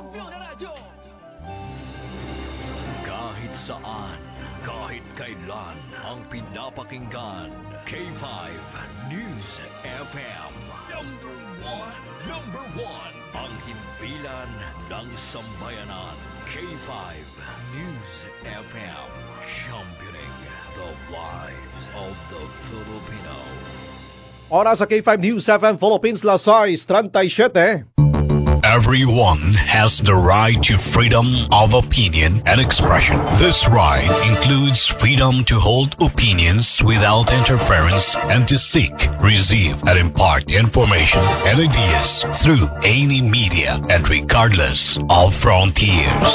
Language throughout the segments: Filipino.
Kahit saan, kahit kailan, ang pinapakinggan. K5 News FM. Number one. Ang himpilan ng sambayanan. K5 News FM. Championing the lives of the Filipino. Oras sa K5 News FM Philippines, Las 6:37. Everyone has the right to freedom of opinion and expression. This right includes freedom to hold opinions without interference and to seek, receive, and impart information and ideas through any media and regardless of frontiers.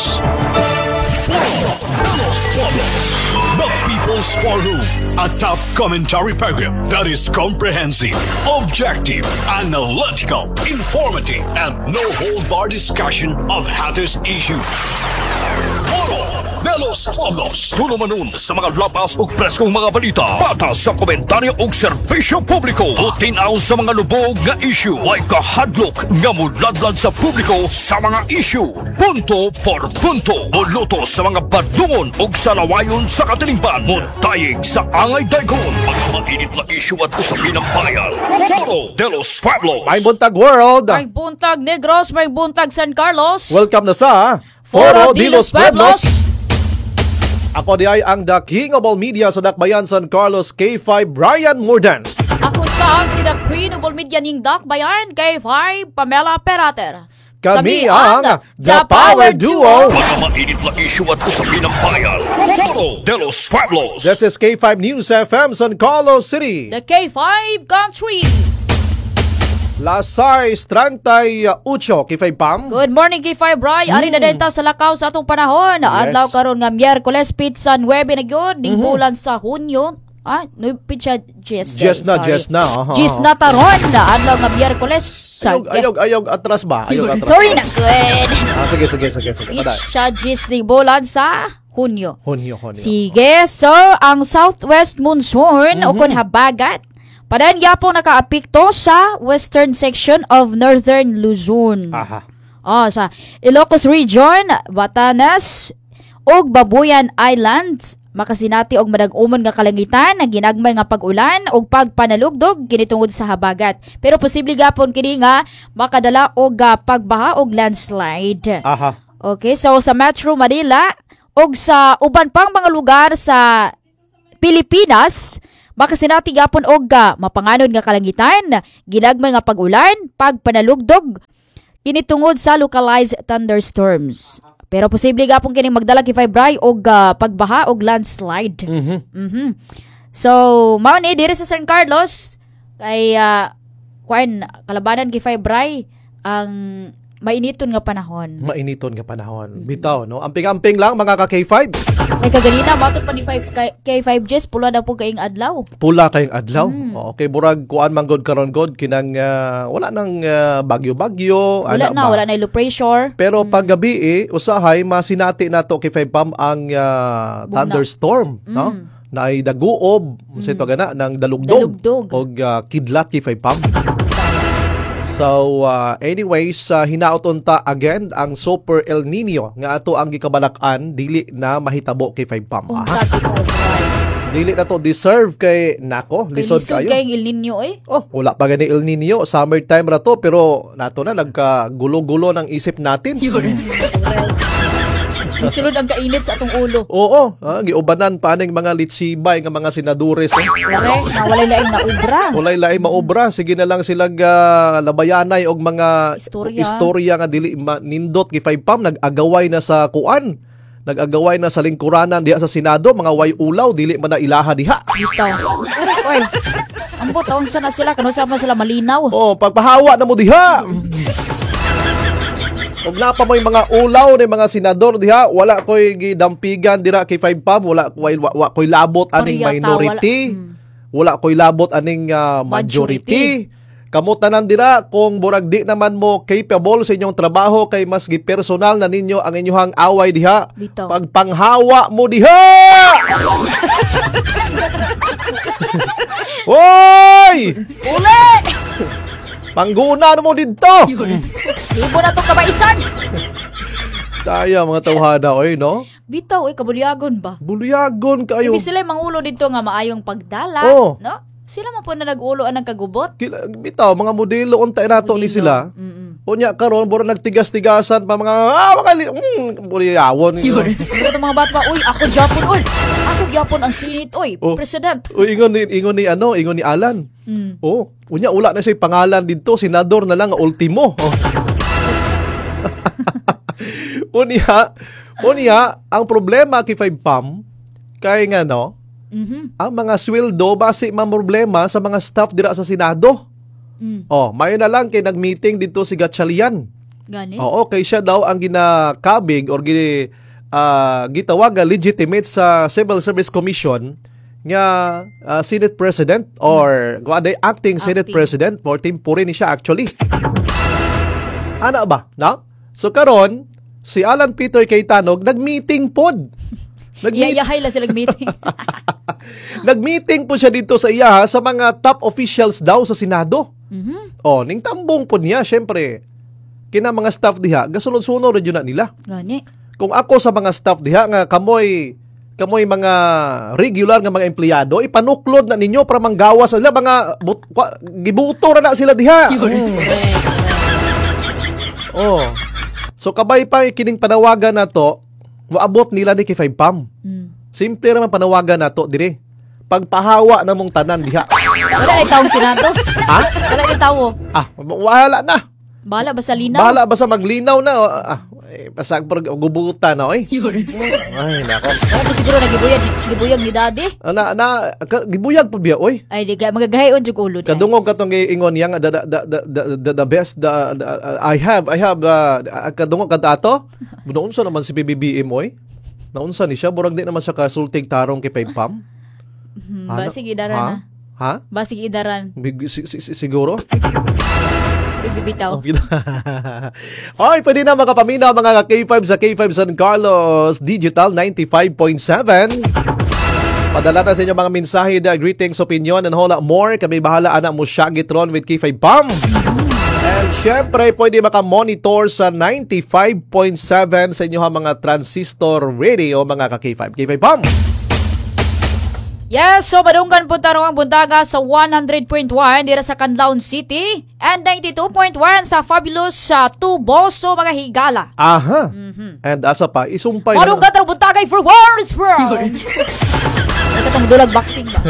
The People's Forum, a top commentary program that is comprehensive, objective, analytical, informative, and no-hold-bar discussion of hottest issues. Foro de los Pueblos. Tulumanon sa mga lapas ug preskong mga balita. Patas sa komentaryo ug serbisyo publiko. Tutinaw sa mga lubog nga issue. Way kahadlok nga muladlad sa publiko sa mga issue. Punto por punto. Muluto sa mga badlungon ug salawayon sa katilingban. Muntayig sa angay daykon. Mga mainit na issue at usapin ng bayan. Foro de los Pueblos. May buntag world. May buntag Negros, may buntag San Carlos. Welcome na sa Foro de los Pueblos. Ako di ay ang the king of all media sa Dakbayan San Carlos, K5 Brian Mordan. Ako saan si the queen of all media ning Dakbayan, K5 Pamela Perater. Kami ang The Power Duo. Mga mainit na issue at usapin ng bayan. Foro de los Pueblos. This is K5 News FM San Carlos City. The K5 Country. Las 6:38, K5 Pam. Good morning K5 Bri. Ari na denta sa lakaw sa atong panahon. Adlaw karon nga Miyerkules pitsa 9 na gyud ning bulan sa Hunyo. No pitsa Just na. Just na taron na adlaw nga Miyerkules. Ayog atras ba? Ayog atras. Sorry na good. Sige. Pitsa Just ning bulan sa Hunyo. Hunyo. Sige, so ang southwest monsoon o kun habagat padayon gyapon nakaapekto sa western section of northern Luzon. Sa Ilocos Region, Batanes ug Babuyan Islands makasinati og madag-umon nga kalangitan nga ginagmay nga pag-ulan ug pagpanalugdog kini tungod sa habagat. Pero posible gapon kini nga makadala og pagbaha og landslide. Okay, so sa Metro Manila ug sa uban pang mga lugar sa Pilipinas makasinati gapon og mapanganod nga kalangitan, ginagmay nga pag-ulan, pagpanalugdog kini tungod sa localized thunderstorms. Pero posible gapon kini magdala K5 Bri og pagbaha og landslide. So, mao ni diri sa San Carlos kay kalabanan K5 Bri ang mainiton nga panahon. Bitaw, no? Amping-amping lang mga ka-K5. May kaganina, matod pa ni K5 Jess, pula na po kayong adlaw. Okay, burag kuan manggod karon god kinang wala nang bagyo-bagyo. Wala na low pressure. Pero paggabi usahay masinati nato K5 Pam ang thunderstorm, no? Na ay daguob sa ito gana ng dalugdog. Og kidlat K5 Pam. So, anyways, hinaot unta again ang Super El Nino nga ato ang gikabalak-an dili na mahitabo kay 5 Pam. Dili na to deserve kay nako, lisod kayo. Kay El Nino wala pa gani El Nino, summertime ra to pero nato na nagkagulo-gulo ng isip natin. Misulod ang kainit sa atong ulo. Oo, giubanan pa ning mga litsibay nga mga senadores. Walay laing naubra. Walay laing maobra, sige na lang silang labayanay og mga istorya nga dili nindot kay 5 Pam nag-agaway na sa kuan. Nag-agaway na sa lingkuranan diha sa Senado, mga way ulaw dili man na ilaha diha. Bitaw. Oy. Ambo taon sa na sila kano sama sila malinaw. Pagpahawa na mo diha. Ug napa may mga ulaw ni mga senador diha, wala koy gidampigan dira kay 5 Pam, wala koy labot aning minority. Wala koy labot aning majority. Kamutanan dira kung burag di naman mo capable sa inyong trabaho kay mas gipersonal na ninyo ang inyong away diha. Pagpanghawa mo diha. Hoy! Uli! Pangguna mo dito. Ibo na to kabaisan. Taya mga tawhada oy no. Bitaw kabulyagon ba? Bulyagon kayo. Ibig sila mangulo dito nga maayong pagdala, Oh. no? Sila man po na nag-ulo ng kagubot. Bitaw mga modelo untay nato ni Modelo. sila. Unya karon buro nagtigas-tigasan pa mga bulyawon. Siguro itong mga bata, uy, ako Japon, uy. Ako Japon ang sinit, uy. Oh. President. O ingon ni Alan. Oh, unya wala na siya pangalan dito, senador na lang ultimo. Oh. unya, ang problema kay 5PAM kay nga no, ang mga sweldo base man problema sa mga staff dira sa Senado. Oh, mayo na lang kay nag-meeting dito si Gatchalian. Gani? Oo, kay siya daw ang ginakabig or gitawag legitimate sa Civil Service Commission nga Senate President or acting Senate President for tempore ni siya actually. Ana ba? No? So karon si Alan Peter Cayetano nag-meeting pod. Iyayahay lang sila meeting. Nag-meeting po siya dito sa iya sa mga top officials daw sa Senado. Oh, ning tambong po niya, syempre. Kina mga staff diha, gasunod-sunod rin yun na nila. Gani. Kung ako sa mga staff diha nga kamoy mga regular nga mga empleyado, ipanuklod na ninyo para manggawas sila mga gibuto na sila diha. Oh. So kabay pa kining panawagan nato, moabot nila ni kay 5PAM. Simple naman panawagan nato dire. Pagpahawa na mong tanan diha. Wala na itawong Senado. Ha? Wala na itawo. Wala na. Bala ba sa linaw? Bahala ba sa maglinaw na? Pasag por gubutan na, oy. Ay, nako. Ano siguro gibuyag ni daddy? Gibuyag pa biya, oy. Ay, di magagahayon jud ulo. Kadungog katong ingon yang the best I have kadungog kadato. Naunsa naman si PBBM, oy. Naunsa ni siya burag di naman siya kasultig tarong kay 5PAM. Basig idaran na. Ha? Basig idaran. Siguro? Bibitaw. Hoy, pwede na makapaminaw mga K5 sa K5 San Carlos Digital 95.7. Padala na sa inyo mga mensahe na greetings, opinion, and whole lot more. Kami bahala anak mo Shagitron with K5PAM. And syempre, pwede makamonitor sa 95.7 sa inyo mga transistor radio mga ka-K5. K5PAM. Yes, so madunggan po tarong ang buntaga sa 100.1 dira sa Canlaon City and 92.1 sa Fabulous sa Tuboso mga higala. Aha. And asa pa, isumpay Madunggan tarong buntagay for Wars World. Katong dulag boxing ba?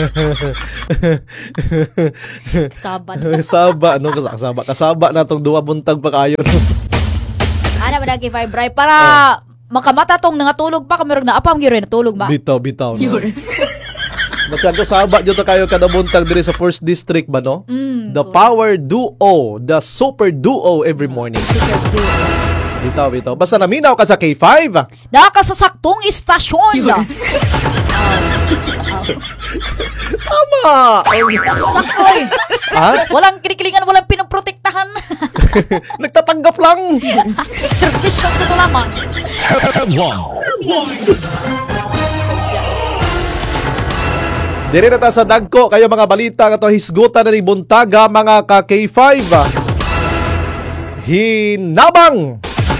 Kasaba na tong duwa buntag pa kayo. Ana ba kay Five Bray para makamata tong nangatulog pa kami na apam gyud natulog ba? Bitaw no. Matyago sabak dito kayo kada buntag diri sa 1st District ba no? The Power Duo, the Super Duo every morning. Bitaw. Basta naminaw ka sa K5. Nakasasaktong istasyon. Tama. Saktoy. Ha? Walang kinikilingan, walang pinoprotektahan. Nagtatanggap lang. Servisyon ko lamang. Diri na ta sa dagko kayo mga balita nga hisgutan na ni buntaga mga ka K5. Hinabang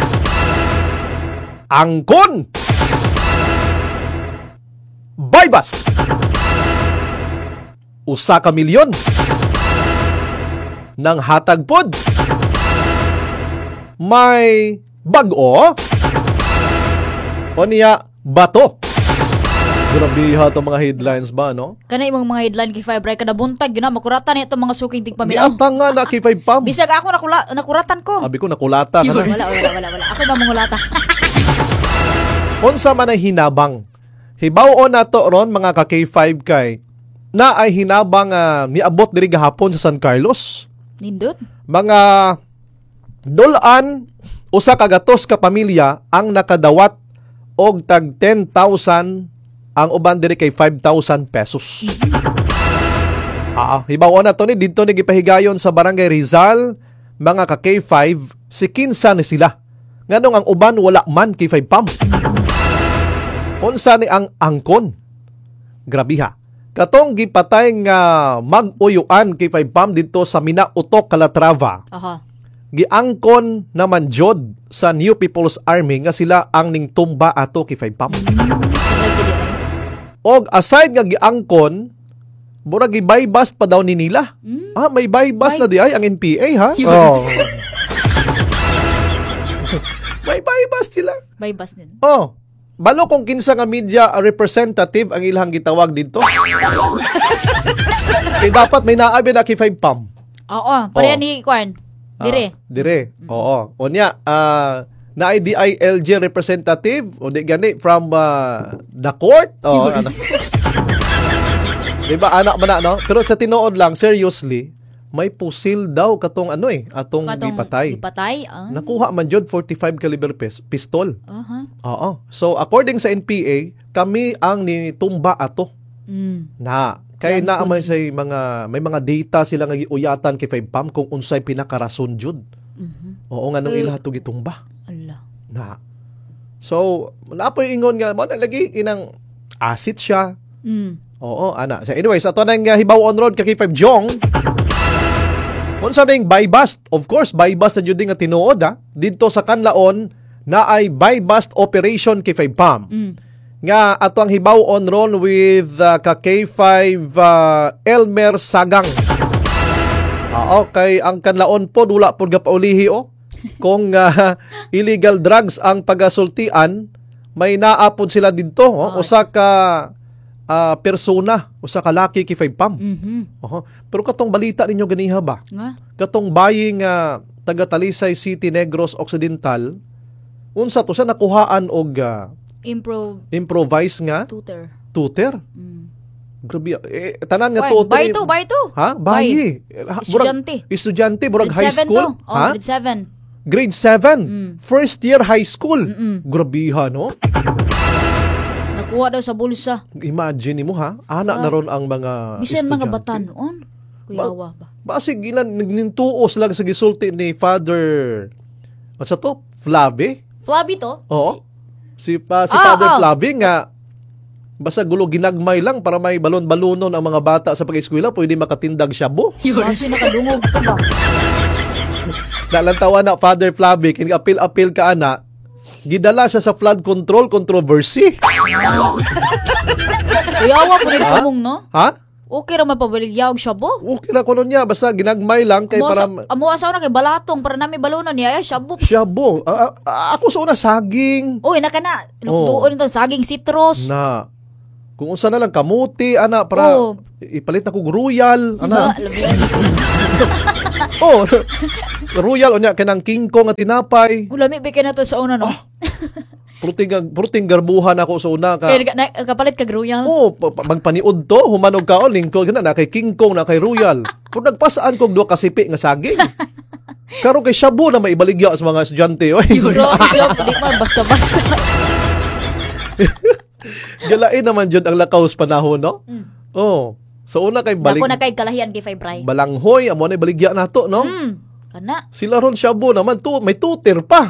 angkon Baybast usa ka milyon nang hatag pod may bag-o o niya bato. Grabiha itong mga headlines ba, no? Kana imong mga headline kay Five Bray kada buntag gina makuratan itong mga suking tigpamilaw. Niatang nga na kay 5PAM. Bisag ako nakuratan ko. Abi ko nakulata ka na. Wala. Ako ba mangulata? Unsa man ay hinabang? Hibaw-on nato ron mga ka K5 kay na ay hinabang niabot diri gahapon sa San Carlos. Nindot? Mga dulan usa ka gatos ka pamilya ang nakadawat og tag 10,000 ang uban diri kay 5,000 pesos. Hibaw na to ni dito ni gipahigayon sa Barangay Rizal, mga ka K5, si kinsa ni sila. Nganong ang uban wala man kay 5PAM. Unsa ni ang angkon? Grabiha. Katong gipatay nga mag-uyuan kay 5PAM dito sa Mina Utok, Calatrava. Aha. giangkon naman jud sa New People's Army nga sila ang ning tumba ato kay 5 pam. Sila gid ay. Og aside nga giangkon, mura gi-buy-bust pa daw ni nila. May buy-bust na di ay ang NPA ha? Oh. May buy-bust sila. Baybas din. Oh. Balo kung kinsa nga media representative ang ilang gitawag dito. Kaya dapat may naabi na kay 5 pam. Oo, pareha ni Kwan. Dire. Dire. Oo. Unya, na DILG representative o di gani from the court o ano. Diba anak man na, no? Pero sa tinuod lang seriously, may pusil daw katong atong gipatay. Nakuha man jud 45 caliber pistol. Oo. So according sa NPA, kami ang nitumba ato. Na kay naa man say may mga data sila nga giuyatan kay 5 pam kung unsay pinakarason jud. Oo nga nung ila to gitumba. Allah. Na. So, napoy ingon nga mo na lagi inang acid siya. Oo, ana. So, anyways, ato nang hibaw on road kay 5 Jong. Unsa ning buy-bust? Of course, buy-bust na jud nga tinuod didto sa Kanlaon na ay buy-bust operation kay 5 pam. Nga ato ang hibaw on road with ka K5 Elmer Sagang. Okay, ang Kanlaon po dula pod gapaulihi kung illegal drugs ang pagasultian, may naapod sila dito. Usa ka persona, usa ka laki kay 5 pam. Pero katong balita ninyo ganiha ba? Katong baying taga Talisay City, Negros Occidental, unsa to sa nakuhaan og improvise nga tutor. Grabe. Tanan nga tutor. Bay to. Ha? Bayi. Estudyante. Burag high school. Grade 7. Grade 7. First year high school. Grabiha, no? Nakuha daw sa bulsa. Imagine mo ha. Ana na ron ang mga bisan estudyante. mga bata noon. Kuyawa ba? Basig ilan nagnintuos lang sa gisulti ni Father what's to? Flavi to? Oo. Si Father Flavi nga basta gulo ginagmay lang para may balon-balonon ang mga bata sa pag-eskwela, pwede makatindag shabu. Kasi nakadungog pa ba? Nalantawa na Father Flavi, apil ka ana, gidala siya sa flood control controversy. Kuyawa po rin kumong, no? Ha? Okay raman pabaligyaw shabu. Okay na kuno niya, basta ginagmay lang kay para... Amo asaw na kay balatong para nami balonon niya, shabu. Shabu. Ako sa una, saging. Uy, nakana. Doon ito, saging citrus. Na. Kung unsa na lang kamuti ana para ipalit na kog royal ana. Royal unya kanang kingkong at tinapay. Ulami ba na to sa una no? Pruting garbuhan ako sa una ka. Kapalit kag royal. Magpaniud to humanog kaon lingkod na kay kingkong na kay royal. Pero nagpasaan kog duha ka sipi nga saging. Karon kay shabu na maibaligya sa mga estudyante oy. Di man basta-basta. Galain naman dyan ang lakaw sa panahon, no? So una kay Ako na kay kalahian kay Fibray. Balanghoy, amo na baligya nato, no? Kana. Sila ron shabu naman, may tutor pa.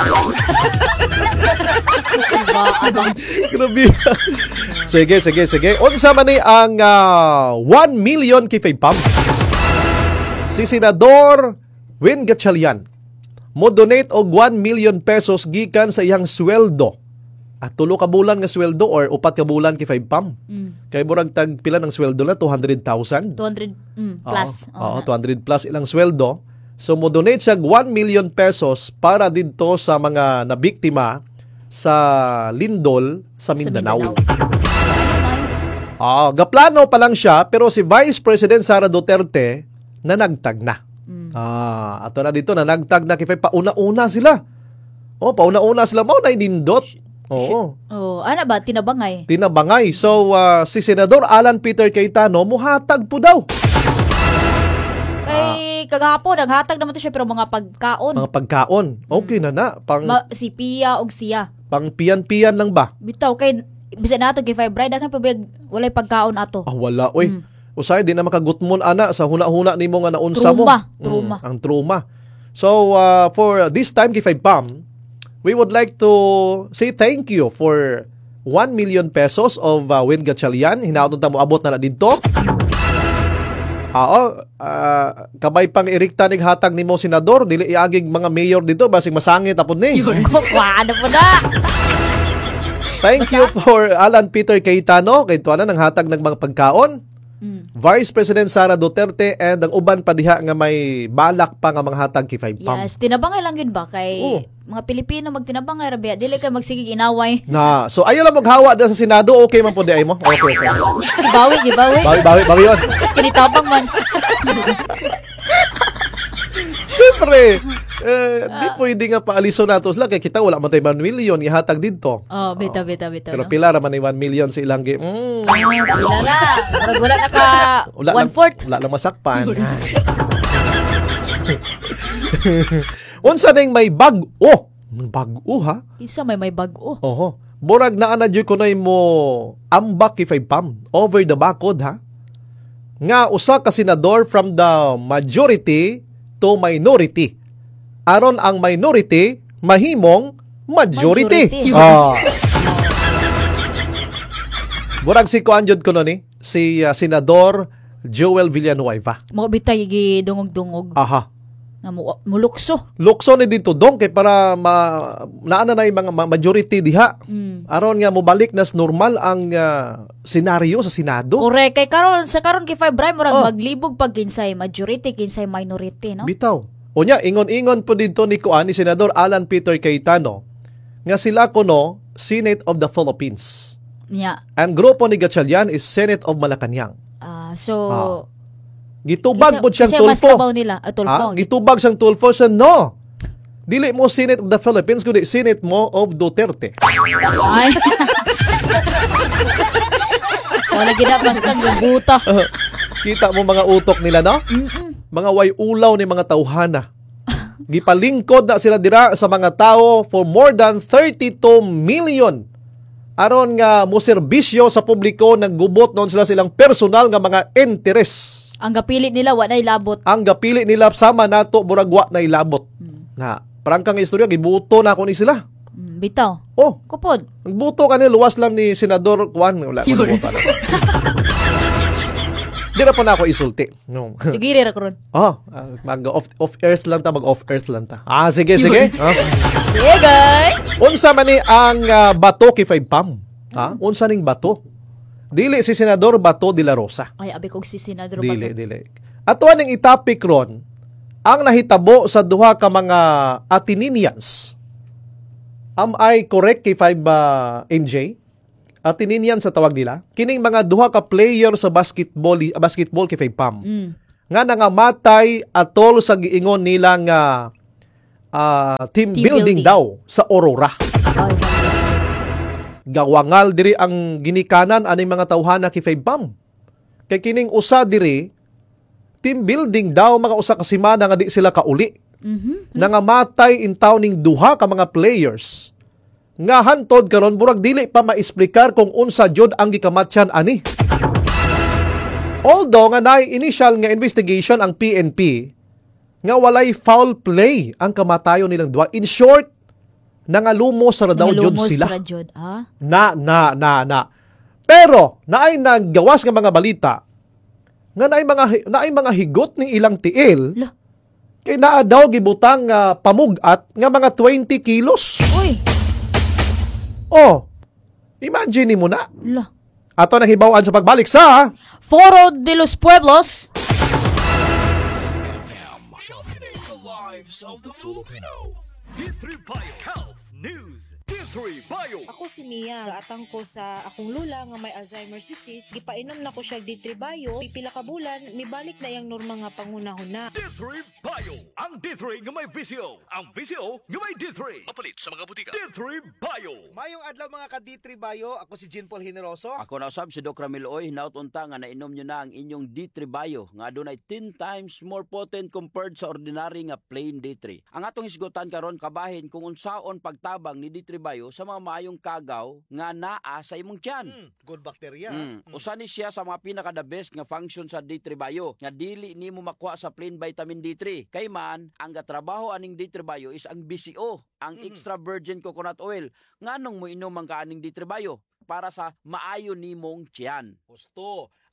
Grabe. Sige. Unsa man ni ang 1 million kay Fib Pam? Si Senador Win Gatchalian mo donate og 1 million pesos gikan sa iyang sweldo. At 3 ka bulan nga sweldo or 4 ka bulan kay 5 pam. Kay murag tag pila ng sweldo na 200,000. 200 plus. Oo, 200 plus ilang sweldo. So mo donate siya 1 million pesos para didto sa mga nabiktima sa lindol sa Mindanao. Gaplano pa lang siya pero si Vice President Sara Duterte nanagtag na. Ato na dito nanagtag na kay pauna-una sila. Pauna-una sila mao na inindot. Ano ba? Tinabangay. So, si Senador Alan Peter Cayetano, muhatag po daw. Kay kagahapon, naghatag naman to siya, pero mga pagkaon. Okay na. Si Pia og siya. Pang piyan-piyan lang ba? Bitaw, kay bisan nato kay Fibride, dagan pa walay pagkaon ato. Wala, oy. Usay, di na makagutmon, ana, sa huna-huna ni mo nga naunsa mo. Truma. Ang truma. So, for this time kay 5 Pam, we would like to say thank you for 1 million pesos of Win Gatchalian. Hinautod ta mo abot na dito. Kabay pang irikta ning hatag nimo senador, dili iagig mga mayor dito basig masangit apod ni. Ano po na? Thank you for Alan Peter Cayetano kay tuana nang hatag ng mga pagkaon. Vice President Sara Duterte and ang uban pa diha nga may balak pa nga mga hatag kay 5 Pam. Yes, tinabangay lang yun ba kay mga Pilipino magtinabangay rabi. Dili kay magsigig inaway. So ayo lang maghawa da sa Senado, okay man po di ay mo. Okay. Gibawi. Bawi yun. Kinitabang man. Siyempre, di pwede nga paaliso nato sila kay kita wala man tayo 1 million ihatag dito. Bita. Pero no? pila ra man ni 1 million sa ilang Pila ra. Murag wala na ka 1/4. Wala lang masakpan. Unsa ning may bag-o? Bag-o ha? Isa may bag-o. Oho. Burag naa na jud kunay mo ambak kay 5 Pam over the backod ha. Nga usa ka senador from the majority to minority. Aron ang minority mahimong majority. Burag si kuan jud kuno ni si Senador Joel Villanueva. Mga bitay gidungog-dungog. Aha. Nga mulukso. Lukso ni dito dong kay para naana na yung mga majority diha. Aron nga mobalik nas normal ang senaryo sa Senado. Correct. Kay karon kay 5 Bray murag maglibog pag kinsay majority kinsay minority, no? Bitaw. Unya ingon-ingon po dito ni Senador Alan Peter Cayetano nga sila kuno Senate of the Philippines. Yeah. Ang grupo ni Gatchalian is Senate of Malacanang. Gitubag po siyang tulfo. Mas kabaw nila, tulfo. Gitubag siyang tulfo siya, no. Dili mo Senate of the Philippines, kundi Senate mo of Duterte. Ay. Wala ginapas kang gubuta. Kita mo mga utok nila, no? Mga way ulaw ni mga tauhana. Gipalingkod na sila dira sa mga tao for more than 32 million. Aron nga mo serbisyo sa publiko, naggubot noon silang personal nga mga interes. Ang gapili nila wa nay labot. Ang gapili nila sama nato burag wa nay labot. Na parang kang istorya gibuto na ako ni sila. Bitaw. Kupod. Ang buto kanil luwas lang ni Senador Juan wala ko buto na. Di na pa na ako isulti. No. Sige ra karon. Mag off earth lang ta, sige. Sige guys. Unsa man ni ang bato kay 5 Pam? Unsa ning bato? Dili si Senador Bato de la Rosa. Ay, abi kog si Senador Dili. Bato. Ato ning itapik ron ang nahitabo sa duha ka mga Ateninians. Am I correct kay 5 MJ? Ateninian sa tawag nila. Kining mga duha ka player sa basketball kay 5 Pam. Nga nangamatay atol sa giingon nila nga team building daw sa Aurora. Gawangal diri ang ginikanan aning mga tawhana kay 5 Pam. Kay kining usa diri team building daw mga usa ka semana nga di sila kauli. Nangamatay in town ning duha ka mga players. Nga hantod karon burag dili pa maexplikar kung unsa jud ang gikamatyan ani. Although nga naay initial nga investigation ang PNP nga walay foul play ang kamatayon nilang duha. In short, nangalumos ra daw jud sila. Na. Pero naay naggawas nga mga balita nga naay mga higot ning ilang tiil. Kay naa daw gibutang pamugat nga mga 20 kilos. Uy. Imagine mo na. Ato nang hibaw-an sa pagbalik sa Foro de los Pueblos. Championing the lives of the Filipino. D3 Bio Health News. D3 Bio. Ako si Mia, gaatang ko sa akong lula nga may Alzheimer's disease, gipainom na ko siya D3 Bio, pipila ka bulan, mibalik na yang normal nga pangunahon na. D3 Bio. Ang D3 nga may visyo. Ang visyo nga may D3. Mapalit sa mga butika. D3 Bio. Mayong adlaw mga ka D3 Bio, ako si Jean Paul Generoso. Ako na usab si Doc Ramil Oy, hinaut-unta nga nainom nyo na ang inyong D3 Bio nga adunay 10 times more potent compared sa ordinary nga plain D3. Ang atong hisgutan karon kabahin kung unsaon pagtabang ni D3 Bio sa mga maayong kagaw nga naa sa imong tiyan. Good bacteria. Usa ni siya sa mga pinaka-the best nga function sa D3 Bio nga dili nimo makuha sa plain vitamin D3. Kay man, ang gatrabaho aning D3 Bio is ang BCO, ang extra virgin coconut oil. Nganong mo inom ang kaaning D3 Bio? Para sa maayo nimong tiyan. Gusto.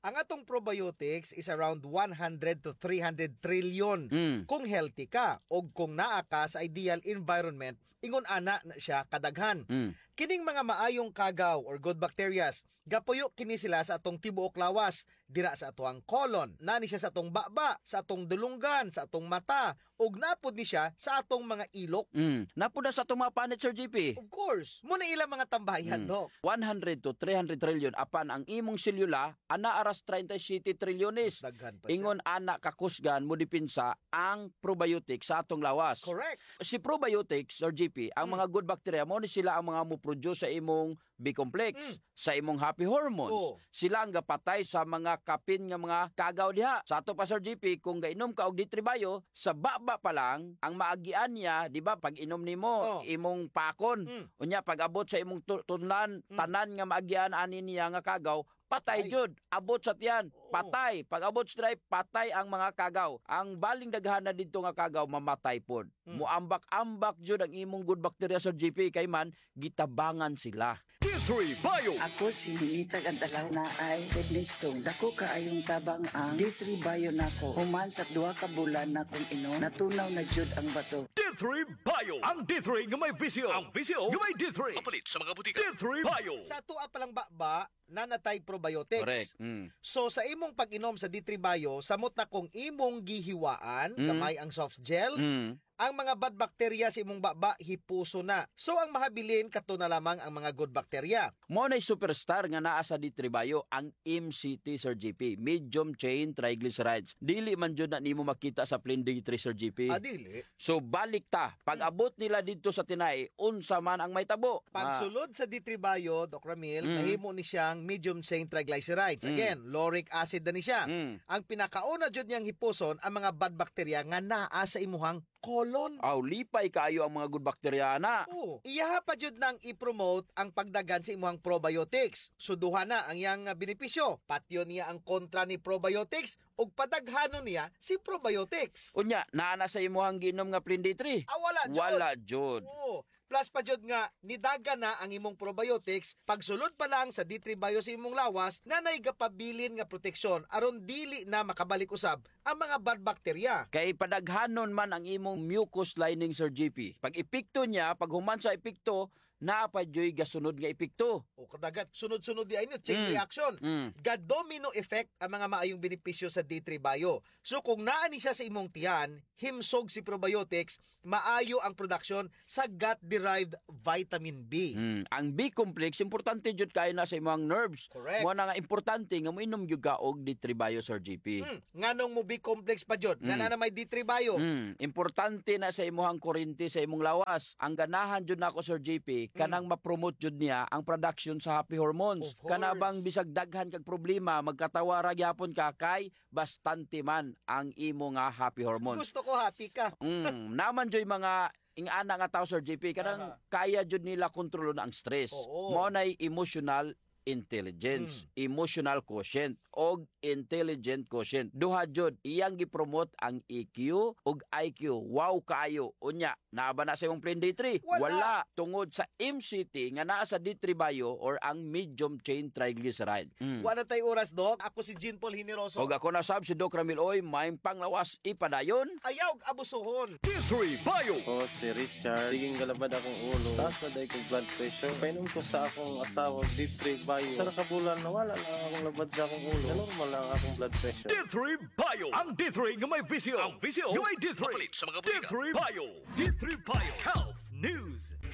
Ang atong probiotics is around 100 to 300 trillion kung healthy ka o kung naa ka sa ideal environment, ingon ana na siya kadaghan. Kining mga maayong kagaw or good bacterias, gapuyo kini sila sa atong tibuok lawas, dira sa atong colon, nani siya sa atong baba, sa atong dulunggan, sa atong mata, ug napod ni siya sa atong mga ilok. Napod na sa itong mga panit, Sir JP. Of course, muna ilang mga tambayan, Dok. 100 to 300 trillion apan ang imong selula ana aras 37 trilyones. Daghan pa siya. Ingon ana kakusgan mo dipinsa ang probiotics sa atong lawas. Correct. Si probiotics or GP, ang mga good bacteria mo ni sila ang mga mo-produce sa imong B-complex, sa imong happy hormones. Oo. Sila ang gapatay sa mga kapin nga mga kagaw diha. Sa ato pa Sir GP, kung gainom ka og ditribayo, sa baba pa lang ang maagian niya, di ba, pag inom nimo imong pakon, unya pag abot sa imong tunan, tanan nga maagian ani niya nga kagaw, patay jud, abot sa tiyan, patay. Pag abot sa drive, patay ang mga kagaw. Ang baling daghan na dito nga kagaw, mamatay pod. Muambak-ambak jud ang imong good bacteria sa GP kay man gitabangan sila. D3 Bio. Ako si Hinitag ang dalaw na ay kidney stone. Dako kaayong tabang ang D3 Bio nako. Human sa 2 ka bulan na kung inom, natunaw na jud ang bato. D3 Bio. Ang D3 nga may visyo. Ang visyo nga may D3. Kapalit sa mga butika. D3 Bio. Sa tuwa pa lang baba, nanatay probiotics. Correct. So sa imong pag-inom sa D3 Bio, samot na kung imong gihiwaan, gamay ang soft gel, ang mga bad bacteria sa imong baba hipuso na. So ang mahabilin kato na lamang ang mga good bacteria. Mo na superstar nga naa sa D3 Bio ang MCT Sir GP, medium chain triglycerides. Dili man jud na nimo makita sa plain D3 Sir GP. Adili. So balik ta, pag abot nila dito sa tinay, unsa man ang may tabo. Pagsulod sa D3 Bio, Doc Ramil, nahimo ni siyang medium chain triglycerides. Again, lauric acid na ni siya. Ang pinakauna jud niyang hipuson ang mga bad bacteria nga naa sa imuhang colon. Lipay kaayo ang mga good bacteria na. Iyaha pa jud nang i-promote ang pagdagan sa imuhang probiotics. Suduha na ang iyang benepisyo. Patyo niya ang kontra ni probiotics ug padaghanon niya si probiotics. Unya, naana sa imuhang ginom nga plain D3. Wala jud. Wala jud. Plus pa jud nga nidaga na ang imong probiotics pagsulod pa lang sa D3 Bio sa imong lawas na naigapabilin nga proteksyon aron dili na makabalik usab ang mga bad bacteria. Kay padaghanon man ang imong mucus lining Sir GP. Pag epekto niya, pag human sa epekto, naapadyoy gasunod nga epekto. O kadagat, sunod-sunod di ay chain reaction. Ga-domino effect ang mga maayong benepisyo sa D3 Bio. So kung naani siya sa imong tiyan, himsog si probiotics, maayo ang production sa gut-derived vitamin B. Ang B-complex, importante jud kayo na sa imong nerves. Correct. Mo na nga importante nga moinom jud ka og D3 Bio Sir GP. Nganong mo B-complex pa jud? Nga na may D3 Bio. Importante na sa imong kurente sa imong lawas. Ang ganahan jud nako Sir GP, kanang ma-promote jud niya ang production sa happy hormones. Of course. Kanabang bisag daghan kag problema, magkatawara gyapon ka kay bastante man ang imo nga happy hormones. Gusto ko happy ka. Naman joy mga ingana nga tao Sir JP kanang kaya jud nila kontrolon ang stress. Mo nay emotional intelligence, emotional quotient og intelligent quotient. Duha jud iyang gipromote ang EQ og IQ. Wow kaayo. Unya, naaba na sa imong plain D3? Wala. Tungod sa MCT nga naa sa D3 Bio or ang medium chain triglyceride. Wala tay oras, Doc. Ako si Jean Paul Hineroso. Og ako na sab si Doc Ramil Oy, may panglawas ipadayon. Ayaw abusuhon. D3 Bio. Ako si Richard. Siging galabad akong ulo. Taas na dahil kong blood pressure. Painom ko sa akong asawa D3 Bio. Sa kabulan, nawala lang akong labad sa akong ulo. Normal lang akong blood pressure. D3 Bio. Ang D3 nga may visyo. Ang visyo nga may D3. Kapalit sa mga butika. D3 Bio. D3 Bio. Health News.